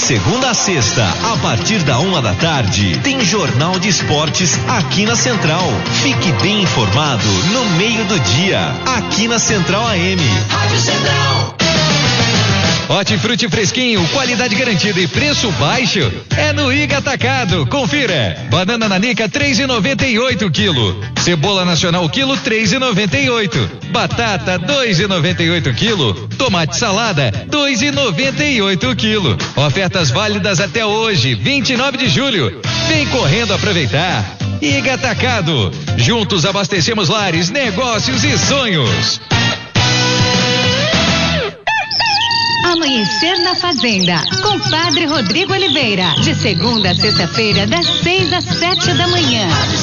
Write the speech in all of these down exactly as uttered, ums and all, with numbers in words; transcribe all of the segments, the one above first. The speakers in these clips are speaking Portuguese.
segunda a sexta, a partir da uma da tarde, tem Jornal de Esportes aqui na Central. Fique bem informado no meio do dia, aqui na Central A M. Rádio Central. Hortifruti fresquinho, qualidade garantida e preço baixo é no Iga Atacado. Confira. Banana nanica três e noventa e oito quilo. Cebola nacional quilo três e noventa e oito. Batata dois e noventa e oito quilo. Tomate salada dois e noventa e oito quilo. Ofertas válidas até hoje, vinte e nove de julho. Vem correndo aproveitar. Iga Atacado. Juntos abastecemos lares, negócios e sonhos. Amanhecer na Fazenda, com Padre Rodrigo Oliveira, de segunda a sexta-feira, das seis às sete da manhã.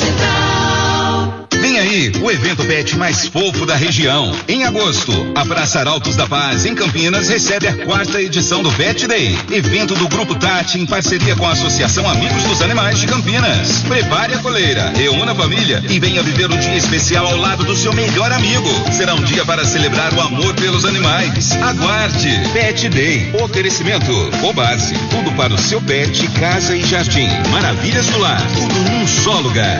Vem aí o evento pet mais fofo da região. Em agosto, a Praça Arautos da Paz, em Campinas, recebe a quarta edição do Pet Day. Evento do Grupo Tati, em parceria com a Associação Amigos dos Animais de Campinas. Prepare a coleira, reúna a família e venha viver um dia especial ao lado do seu melhor amigo. Será um dia para celebrar o amor pelos animais. Aguarde. Pet Day. Oferecimento. Cobarse. Tudo para o seu pet, casa e jardim. Maravilhas do lar. Tudo num só lugar.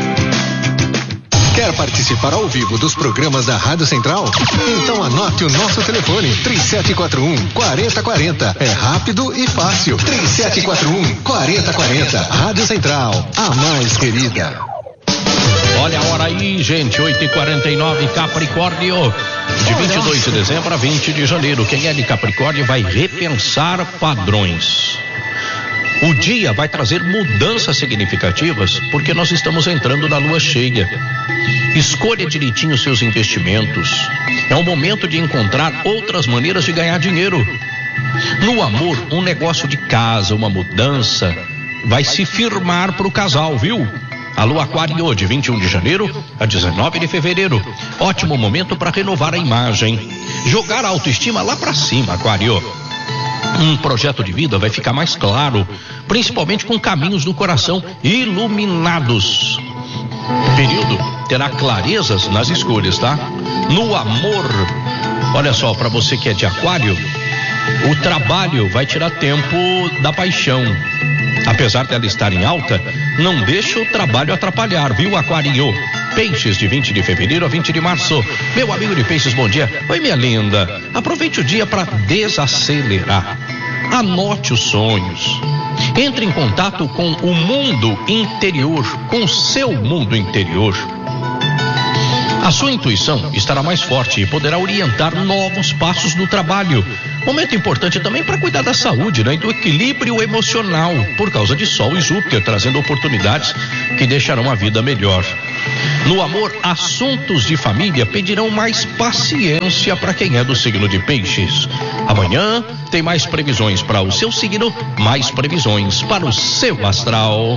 Quer participar ao vivo dos programas da Rádio Central? Então anote o nosso telefone, três sete quatro um, quatro zero quatro zero. É rápido e fácil. três sete quatro um, quatro zero quatro zero. Rádio Central, a mais querida. Olha a hora aí, gente, oito e quarenta e nove, Capricórnio. De vinte e dois de dezembro a vinte de janeiro. Quem é de Capricórnio vai repensar padrões. O dia vai trazer mudanças significativas porque nós estamos entrando na lua cheia. Escolha direitinho seus investimentos. É o momento de encontrar outras maneiras de ganhar dinheiro. No amor, um negócio de casa, uma mudança, vai se firmar para o casal, viu? A lua Aquário, de vinte e um de janeiro a dezenove de fevereiro. Ótimo momento para renovar a imagem. Jogar a autoestima lá para cima, Aquário. Um projeto de vida vai ficar mais claro, principalmente com caminhos do coração iluminados. O período terá clarezas nas escolhas, tá? No amor, olha só, para você que é de Aquário, o trabalho vai tirar tempo da paixão. Apesar dela estar em alta, não deixa o trabalho atrapalhar, viu, Aquário? Peixes, de vinte de fevereiro a vinte de março. Meu amigo de Peixes, bom dia. Oi, minha linda. Aproveite o dia para desacelerar. Anote os sonhos. Entre em contato com o mundo interior, com o seu mundo interior. A sua intuição estará mais forte e poderá orientar novos passos no trabalho. Momento importante também para cuidar da saúde, né? E do equilíbrio emocional, por causa de Sol e Júpiter, trazendo oportunidades que deixarão a vida melhor. No amor, assuntos de família pedirão mais paciência para quem é do signo de Peixes. Amanhã tem mais previsões para o seu signo, mais previsões para o seu astral.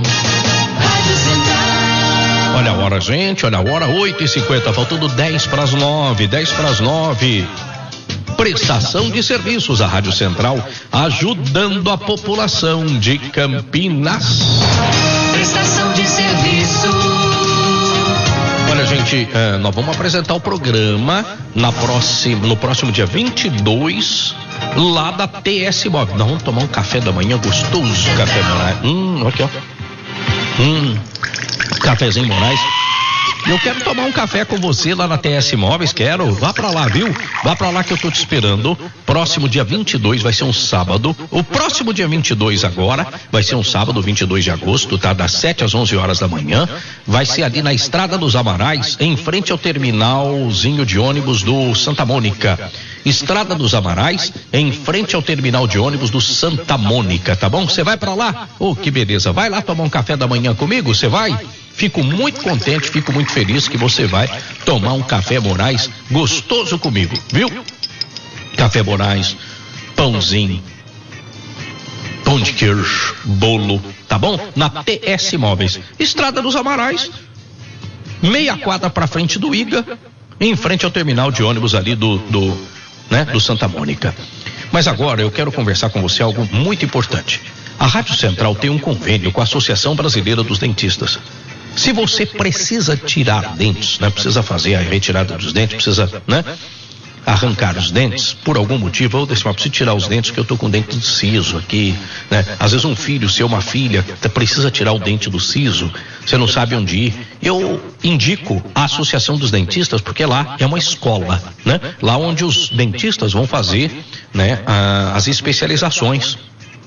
Olha a hora, gente, olha a hora, oito e cinquenta, faltando dez para as nove, dez para as nove. Prestação de serviços, a Rádio Central ajudando a população de Campinas. Prestação de serviço. Olha, gente, eh, nós vamos apresentar o programa na próxima, no próximo dia vinte e dois, lá da T S Móveis. Nós vamos tomar um café da manhã gostoso, café Moraes. Hum, aqui, ó. Hum, cafezinho Moraes. Eu quero tomar um café com você lá na T S Móveis, quero. Vá pra lá, viu? Vá pra lá que eu tô te esperando. Próximo dia vinte e dois vai ser um sábado. O próximo dia vinte e dois agora vai ser um sábado, vinte e dois de agosto, tá? Das sete às onze horas da manhã. Vai ser ali na Estrada dos Amarais, em frente ao terminalzinho de ônibus do Santa Mônica. Estrada dos Amarais, em frente ao terminal de ônibus do Santa Mônica, tá bom? Você vai pra lá? Oh, que beleza. Vai lá tomar um café da manhã comigo? Você vai? Fico muito contente, fico muito feliz que você vai tomar um café Moraes gostoso comigo, viu? Café Moraes, pãozinho, pão de queijo, bolo, tá bom? Na T S Móveis, Estrada dos Amarais, meia quadra pra frente do Iga, em frente ao terminal de ônibus ali do, do, né, do Santa Mônica. Mas agora eu quero conversar com você algo muito importante. A Rádio Central tem um convênio com a Associação Brasileira dos Dentistas. Se você precisa tirar dentes, né? Precisa fazer a retirada dos dentes, precisa, né? arrancar os dentes, por algum motivo, eu preciso tirar os dentes porque eu tô com o dente de siso aqui, né? Às vezes um filho seu, uma filha, precisa tirar o dente do siso, você não sabe onde ir. Eu indico a Associação dos Dentistas, porque lá é uma escola, né? Lá onde os dentistas vão fazer, né, as especializações.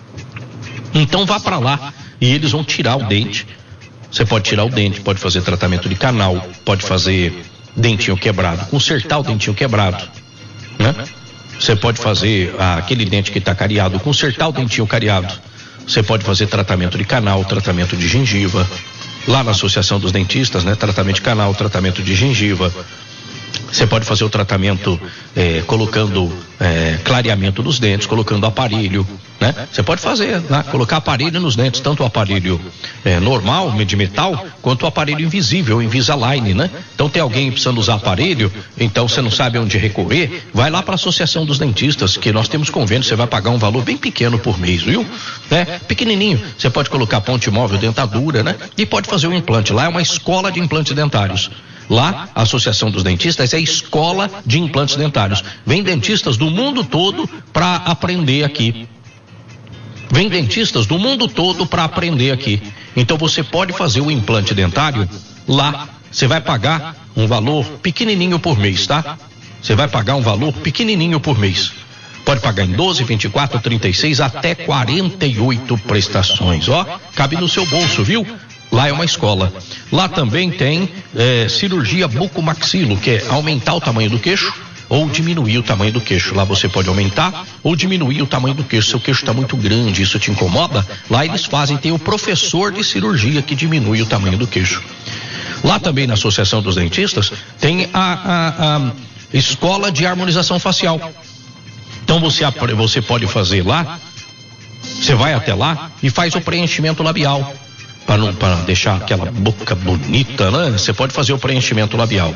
Então vá para lá e eles vão tirar o dente. Você pode tirar o dente, pode fazer tratamento de canal, pode fazer dentinho quebrado, consertar o dentinho quebrado, né? Você pode fazer ah, aquele dente que está cariado, consertar o dentinho cariado. Você pode fazer tratamento de canal, tratamento de gengiva. Lá na Associação dos Dentistas, né? Tratamento de canal, tratamento de gengiva. Você pode fazer o tratamento eh, colocando eh, clareamento dos dentes, colocando aparelho, né? Você pode fazer, né? Colocar aparelho nos dentes, tanto o aparelho eh, normal, de metal, quanto o aparelho invisível, Invisalign, né? Então tem alguém precisando usar aparelho, então você não sabe onde recorrer, vai lá para a Associação dos Dentistas, que nós temos convênio, você vai pagar um valor bem pequeno por mês, viu? Né? Pequenininho, você pode colocar ponte móvel, dentadura, né? E pode fazer o implante, lá é uma escola de implantes dentários. Lá, a Associação dos Dentistas é a escola de implantes dentários. Vem dentistas do mundo todo para aprender aqui. Vem dentistas do mundo todo para aprender aqui. Então você pode fazer o implante dentário lá. Você vai pagar um valor pequenininho por mês, tá? Você vai pagar um valor pequenininho por mês. Pode pagar em doze, vinte e quatro, trinta e seis, até quarenta e oito prestações. Ó, cabe no seu bolso, viu? Lá é uma escola. Lá também tem é, cirurgia bucomaxilo, que é aumentar o tamanho do queixo ou diminuir o tamanho do queixo. Lá você pode aumentar ou diminuir o tamanho do queixo. Seu queixo está muito grande, isso te incomoda? Lá eles fazem, tem o professor de cirurgia que diminui o tamanho do queixo. Lá também na Associação dos Dentistas tem a, a, a escola de harmonização facial. Então você, você pode fazer lá, você vai até lá e faz o preenchimento labial. Para deixar aquela boca bonita, né? Você pode fazer o preenchimento labial.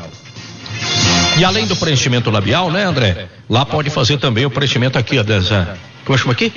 E além do preenchimento labial, né, André? Lá pode fazer também o preenchimento aqui, ó, dessa, como chama aqui?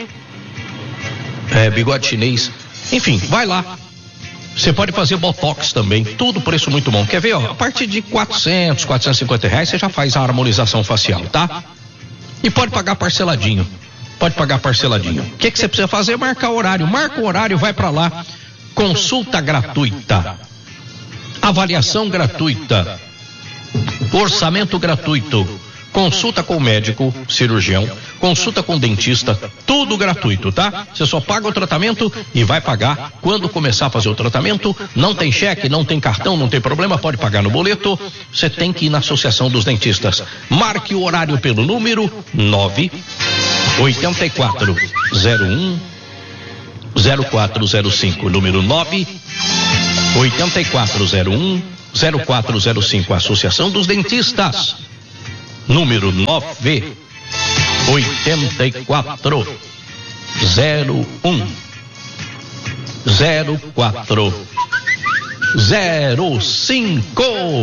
É, bigode chinês. Enfim, vai lá. Você pode fazer botox também, tudo preço muito bom. Quer ver, ó? A partir de quatrocentos, quatrocentos e cinquenta reais você já faz a harmonização facial, tá? E pode pagar parceladinho. Pode pagar parceladinho. O que que você precisa fazer? Marcar horário. Marca o horário, vai para lá. Consulta gratuita, avaliação gratuita, orçamento gratuito, consulta com o médico, cirurgião, consulta com o dentista, tudo gratuito, tá? Você só paga o tratamento e vai pagar quando começar a fazer o tratamento. Não tem cheque, não tem cartão, não tem problema, pode pagar no boleto. Você tem que ir na Associação dos Dentistas. Marque o horário pelo número nove oito quatro zero um zero quatro zero cinco, número nove oito quatro zero um zero quatro zero cinco, Associação dos Dentistas, número nove oito quatro zero um zero quatro zero cinco.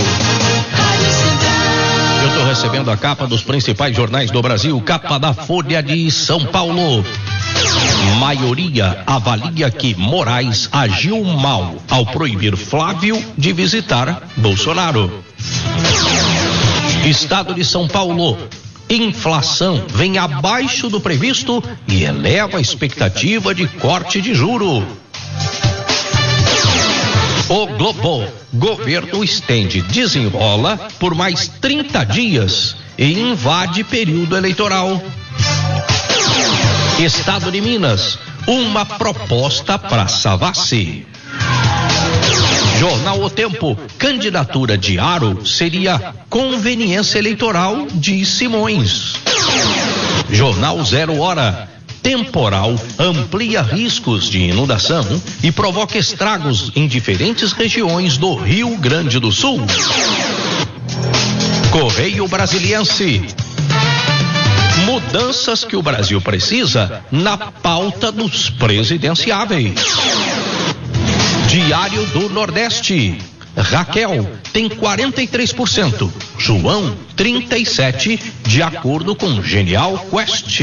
Eu estou recebendo a capa dos principais jornais do Brasil, capa da Folha de São Paulo. Maioria avalia que Moraes agiu mal ao proibir Flávio de visitar Bolsonaro. Estado de São Paulo. Inflação vem abaixo do previsto e eleva a expectativa de corte de juro. O Globo. Governo estende, desenrola por mais trinta dias e invade período eleitoral. Estado de Minas, uma proposta para Savassi. Jornal O Tempo, candidatura de Aro seria conveniência eleitoral de Simões. Jornal Zero Hora, temporal amplia riscos de inundação e provoca estragos em diferentes regiões do Rio Grande do Sul. Correio Brasiliense. Mudanças que o Brasil precisa na pauta dos presidenciáveis. Diário do Nordeste. Raquel tem quarenta e três por cento, João trinta e sete por cento, de acordo com Genial Quest.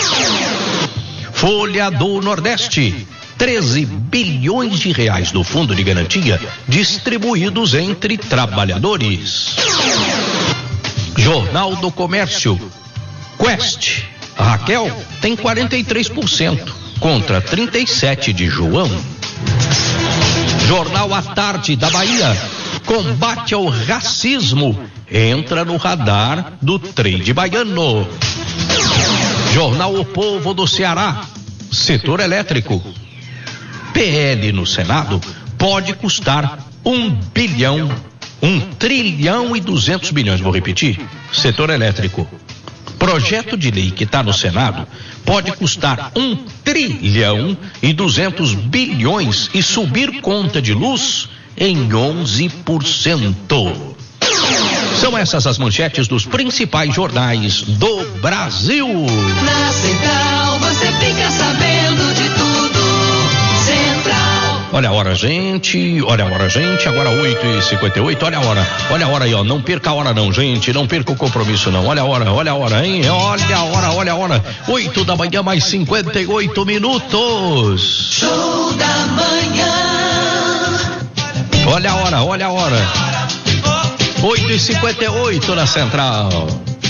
Folha do Nordeste. treze bilhões de reais do Fundo de Garantia distribuídos entre trabalhadores. Jornal do Comércio. Quest, a Raquel tem quarenta e três por cento contra trinta e sete por cento de João. Jornal à Tarde da Bahia, combate ao racismo entra no radar do trade baiano. Jornal O Povo do Ceará, setor elétrico. P L no Senado pode custar um bilhão, um trilhão e duzentos bilhões, vou repetir, setor elétrico. Projeto de lei que está no Senado pode custar um trilhão e duzentos bilhões e subir conta de luz em onze por cento. São essas as manchetes dos principais jornais do Brasil. Na Central você fica sabendo de tudo. Central. Olha a hora, gente. Olha a hora, gente. Agora oito e cinquenta e oito. Olha a hora. Olha a hora aí, ó. Não perca a hora, não, gente. Não perca o compromisso, não. Olha a hora, olha a hora, hein? Olha a hora, olha a hora. oito da manhã, mais cinquenta e oito minutos. Show da manhã. Olha a hora, olha a hora. oito e cinquenta e oito na Central.